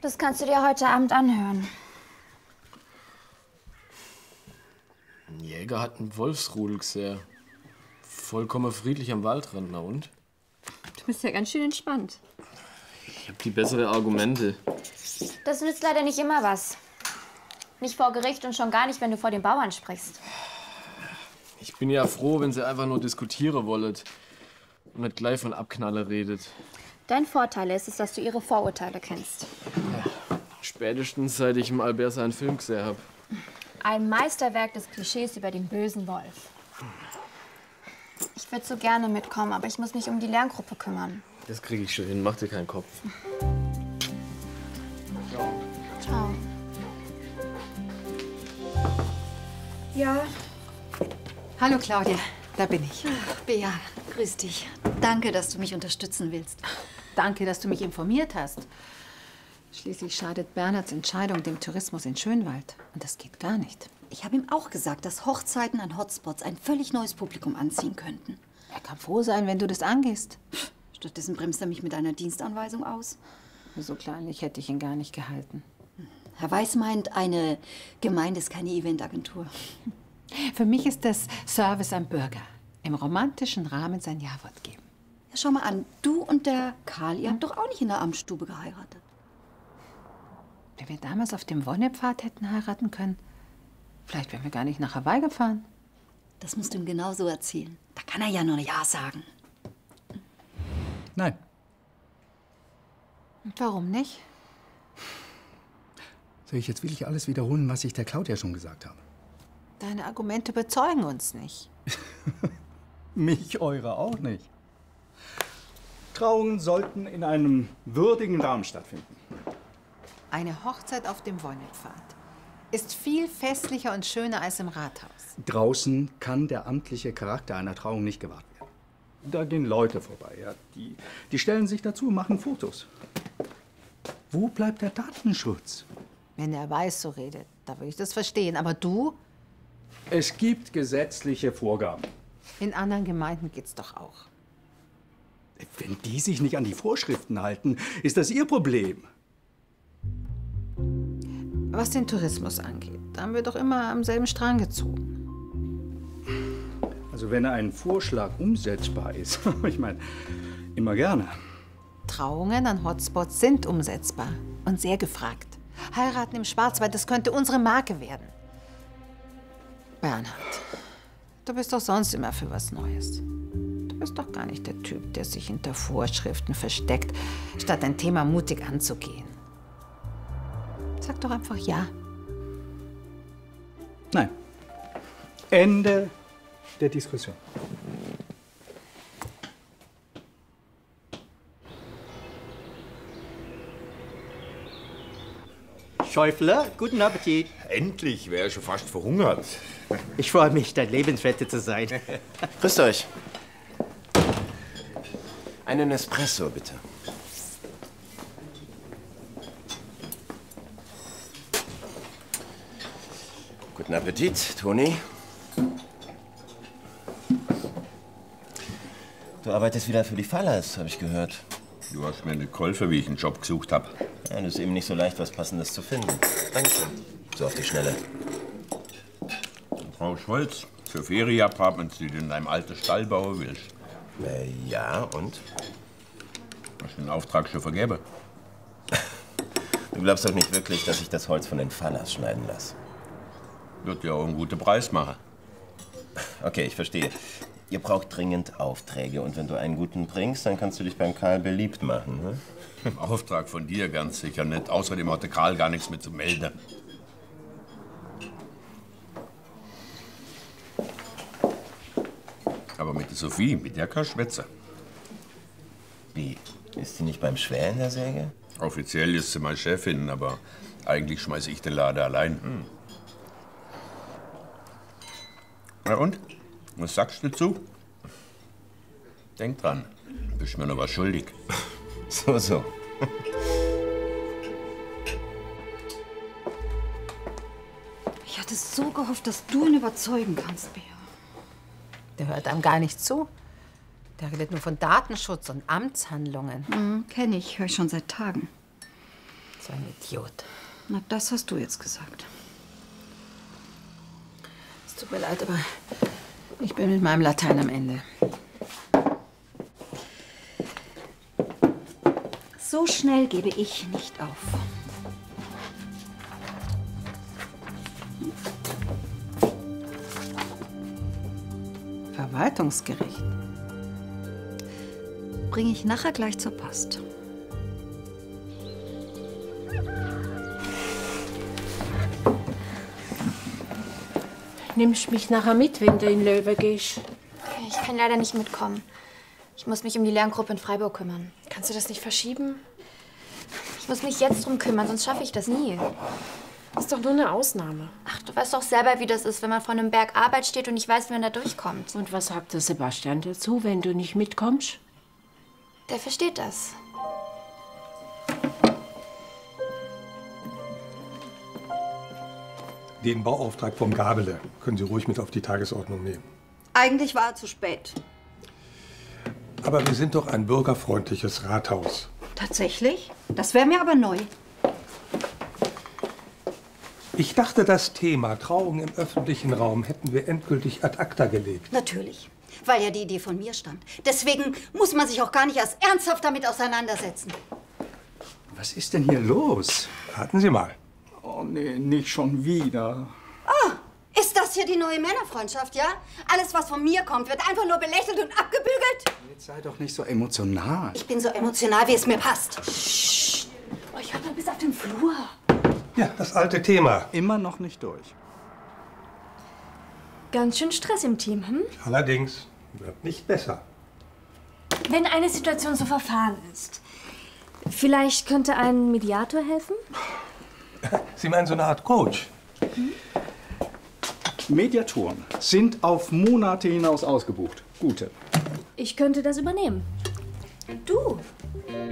Das kannst du dir heute Abend anhören. Ein Jäger hat einen Wolfsrudel gesehen. Vollkommen friedlich am Waldrand, na und? Du bist ja ganz schön entspannt. Ich habe die besseren Argumente. Das nützt leider nicht immer was. Nicht vor Gericht und schon gar nicht, wenn du vor den Bauern sprichst. Ich bin ja froh, wenn sie einfach nur diskutieren wollt und nicht gleich von Abknalle redet. Dein Vorteil ist es, dass du ihre Vorurteile kennst. Ja, spätestens seit ich im Albert seinen Film gesehen habe. Ein Meisterwerk des Klischees über den bösen Wolf. Ich würde so gerne mitkommen, aber ich muss mich um die Lerngruppe kümmern. Das kriege ich schon hin, mach dir keinen Kopf. Ciao. Ja. Hallo Claudia, da bin ich. Ach, Bea, grüß dich. Danke, dass du mich unterstützen willst. Danke, dass du mich informiert hast. Schließlich schadet Bernhards Entscheidung dem Tourismus in Schönwald. Und das geht gar nicht. Ich habe ihm auch gesagt, dass Hochzeiten an Hotspots ein völlig neues Publikum anziehen könnten. Er kann froh sein, wenn du das angehst. Stattdessen bremst er mich mit einer Dienstanweisung aus. So kleinlich hätte ich ihn gar nicht gehalten. Herr Weiß meint, eine Gemeinde ist keine Eventagentur. Für mich ist das Service am Bürger. Im romantischen Rahmen sein Ja-Wort geben. Ja, schau mal an, du und der Karl, ihr habt doch auch nicht in der Amtsstube geheiratet. Wenn wir damals auf dem Wonnepfad hätten heiraten können, vielleicht wären wir gar nicht nach Hawaii gefahren. Das musst du ihm genau so erzählen. Da kann er ja nur Ja sagen. Nein. Und warum nicht? Soll ich jetzt wirklich alles wiederholen, was ich der Claudia schon gesagt habe? Deine Argumente überzeugen uns nicht. Mich eure auch nicht. Trauungen sollten in einem würdigen Rahmen stattfinden. Eine Hochzeit auf dem Wonnepfad ist viel festlicher und schöner als im Rathaus. Draußen kann der amtliche Charakter einer Trauung nicht gewahrt werden. Da gehen Leute vorbei, ja. Die stellen sich dazu und machen Fotos. Wo bleibt der Datenschutz? Wenn er Weiß so redet, da würde ich das verstehen. Aber du? Es gibt gesetzliche Vorgaben. In anderen Gemeinden geht's doch auch. Wenn die sich nicht an die Vorschriften halten, ist das ihr Problem. Was den Tourismus angeht, da haben wir doch immer am selben Strang gezogen. Also wenn ein Vorschlag umsetzbar ist, ich meine, immer gerne. Trauungen an Hotspots sind umsetzbar und sehr gefragt. Heiraten im Schwarzwald, das könnte unsere Marke werden. Bernhard, du bist doch sonst immer für was Neues. Du bist doch gar nicht der Typ, der sich hinter Vorschriften versteckt, statt ein Thema mutig anzugehen. Sag doch einfach ja. Nein. Ende der Diskussion. Schäufler, guten Appetit. Endlich, wäre schon fast verhungert. Ich freue mich, dein Lebenswette zu sein. Grüßt euch. Einen Espresso, bitte. Guten Appetit, Toni. Du arbeitest wieder für die Fallas, habe ich gehört. Du hast mir nicht geholfen, wie ich einen Job gesucht habe. Ja, das ist eben nicht so leicht, was Passendes zu finden. Dankeschön. So auf die Schnelle. Du brauchst Holz für Ferienapartments, die du in deinem alten Stall bauen willst. Ja, und? Hast du den Auftrag schon vergeben? Du glaubst doch nicht wirklich, dass ich das Holz von den Fallas schneiden lasse. Wird ja auch einen guten Preis machen. Okay, ich verstehe. Ihr braucht dringend Aufträge und wenn du einen guten bringst, dann kannst du dich beim Karl beliebt machen. Ne? Im Auftrag von dir ganz sicher nicht. Außerdem hat der Karl gar nichts mehr zu melden. Aber mit der Sophie, mit der kann ich schwätzen. Wie? Ist sie nicht beim Schwer in der Säge? Offiziell ist sie meine Chefin, aber eigentlich schmeiße ich den Laden allein. Na und? Was sagst du dazu? Denk dran, du bist mir noch was schuldig. So. Ich hatte so gehofft, dass du ihn überzeugen kannst, Bea. Der hört einem gar nicht zu. Der redet nur von Datenschutz und Amtshandlungen. Kenn ich, höre ich schon seit Tagen. So ein Idiot. Na, das hast du jetzt gesagt. Es tut mir leid, aber ich bin mit meinem Latein am Ende. So schnell gebe ich nicht auf. Verwaltungsgericht. Bringe ich nachher gleich zur Post. Nimmst mich nachher mit, wenn du in Löwe gehst? Ich kann leider nicht mitkommen. Ich muss mich um die Lerngruppe in Freiburg kümmern. Kannst du das nicht verschieben? Ich muss mich jetzt drum kümmern, sonst schaffe ich das nie. Ist doch nur eine Ausnahme. Ach, du weißt doch selber, wie das ist, wenn man vor einem Berg Arbeit steht und nicht weiß, wie man da durchkommt. Und was sagt der Sebastian dazu, wenn du nicht mitkommst? Der versteht das. Den Bauauftrag vom Gabele können Sie ruhig mit auf die Tagesordnung nehmen. Eigentlich war er zu spät. Aber wir sind doch ein bürgerfreundliches Rathaus. Tatsächlich? Das wäre mir aber neu. Ich dachte, das Thema Trauung im öffentlichen Raum hätten wir endgültig ad acta gelegt. Natürlich, weil ja die Idee von mir stammt. Deswegen muss man sich auch gar nicht erst ernsthaft damit auseinandersetzen. Was ist denn hier los? Raten Sie mal. Oh nee, nicht schon wieder. Ah, ist das hier die neue Männerfreundschaft, ja? Alles, was von mir kommt, wird einfach nur belächelt und abgebügelt. Jetzt sei doch nicht so emotional. Ich bin so emotional, wie es mir passt. Psst. Oh, ich hab mal bis auf den Flur. Ja, das alte Thema. Immer noch nicht durch. Ganz schön Stress im Team, hm? Allerdings wird nicht besser. Wenn eine Situation so verfahren ist, vielleicht könnte ein Mediator helfen? Sie meinen so eine Art Coach? Mediatoren sind auf Monate hinaus ausgebucht. Gute. Ich könnte das übernehmen. Du?